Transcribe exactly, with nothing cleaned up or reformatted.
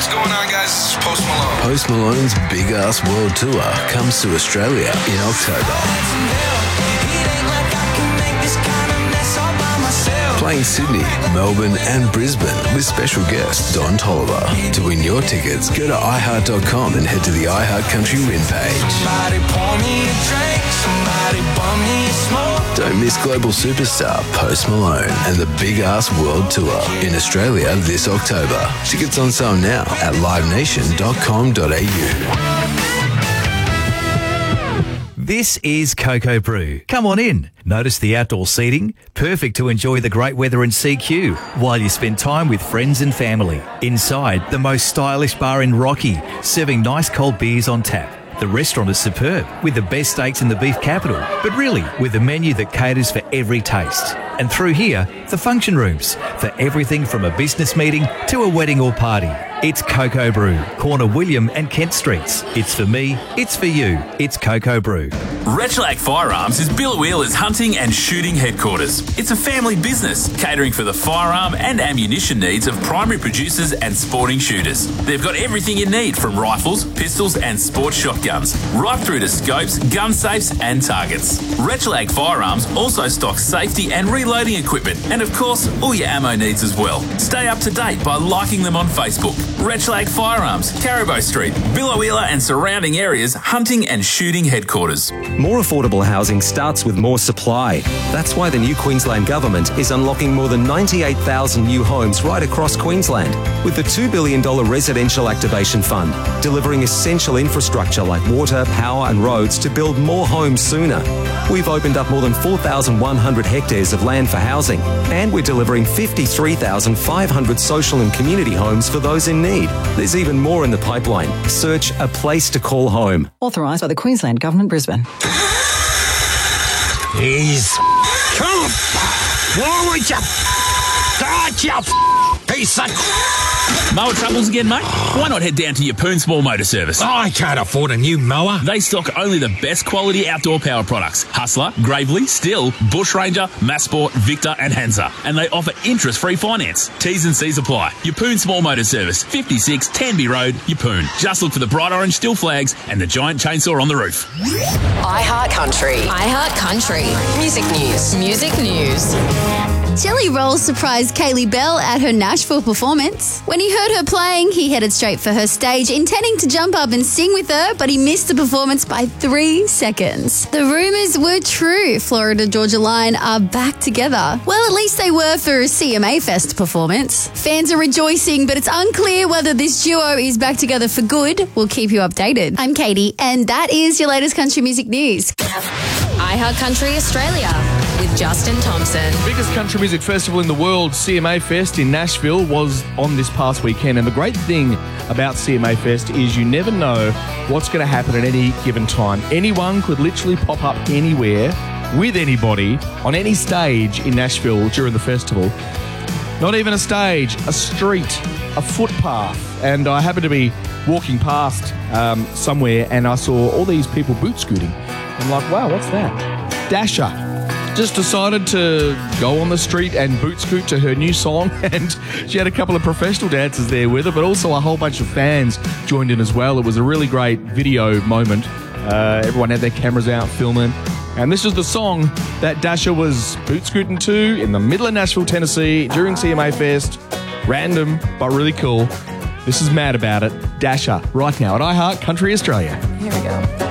What's going on, guys? This is Post Malone. Post Malone's Big Ass World Tour comes to Australia in October. Playing Sydney, Melbourne and Brisbane with special guest Don Toliver. To win your tickets, go to i heart dot com and head to the iHeart Country Win page. Somebody pour me a drink, somebody pour me a smoke. Don't miss global superstar Post Malone and the Big Ass World Tour in Australia this October. Tickets on sale now at live nation dot com dot a u. This is Cocoa Brew. Come on in. Notice the outdoor seating? Perfect to enjoy the great weather in C Q while you spend time with friends and family. Inside, the most stylish bar in Rocky, serving nice cold beers on tap. The restaurant is superb, with the best steaks in the beef capital, but really with a menu that caters for every taste. And through here, the function rooms, for everything from a business meeting to a wedding or party. It's Cocoa Brew, corner William and Kent Streets. It's for me, it's for you, it's Cocoa Brew. Rechlac Firearms is Bill Wheeler's hunting and shooting headquarters. It's a family business catering for the firearm and ammunition needs of primary producers and sporting shooters. They've got everything you need from rifles, pistols and sports shotguns, right through to scopes, gun safes and targets. Rechlac Firearms also stocks safety and reloading equipment and of course all your ammo needs as well. Stay up to date by liking them on Facebook. Rechlac Firearms, Caribou Street, Billowheeler and surrounding areas hunting and shooting headquarters. More affordable housing starts with more supply. That's why the new Queensland Government is unlocking more than ninety-eight thousand new homes right across Queensland with the two billion dollars Residential Activation Fund, delivering essential infrastructure like water, power and roads to build more homes sooner. We've opened up more than four thousand one hundred hectares of land for housing, and we're delivering fifty-three thousand five hundred social and community homes for those in need. There's even more in the pipeline. Search A Place to Call Home. Authorised by the Queensland Government, Brisbane. He's come. Why would you? God, you piece of. Mower troubles again, mate? Why not head down to your Poon Small Motor Service? I can't afford a new mower. They stock only the best quality outdoor power products. Hustler, Gravely, Still, Bushranger, Massport, Victor and Hansa. And they offer interest-free finance. T's and C's apply. Your Poon Small Motor Service, fifty-six Tanby Road, Yeppoon. Just look for the bright orange Still flags and the giant chainsaw on the roof. iHeart Country. iHeart Country. Music news. Music news. Jelly Roll surprised Kaylee Bell at her Nashville performance. When he heard her playing, he headed straight for her stage, intending to jump up and sing with her, but he missed the performance by three seconds. The rumours were true. Florida Georgia Line are back together. Well, at least they were for a C M A Fest performance. Fans are rejoicing, but it's unclear whether this duo is back together for good. We'll keep you updated. I'm Katie, and that is your latest country music news. iHeart Country Australia with Justin Thompson. Biggest country music festival in the world, C M A Fest in Nashville, was on this past weekend. And the great thing about C M A Fest is you never know what's going to happen at any given time. Anyone could literally pop up anywhere with anybody on any stage in Nashville during the festival. Not even a stage, a street, a footpath. And I happened to be walking past um, somewhere and I saw all these people boot scooting. I'm like, wow, what's that? Dasha just decided to go on the street and boot scoot to her new song, and she had a couple of professional dancers there with her, but also a whole bunch of fans joined in as well. It was a really great video moment. Uh, everyone had their cameras out filming, and this is the song that Dasha was boot scooting to in the middle of Nashville, Tennessee during C M A Fest. Random, but really cool. This is Mad About It, Dasha, right now at iHeart Country Australia. Here we go.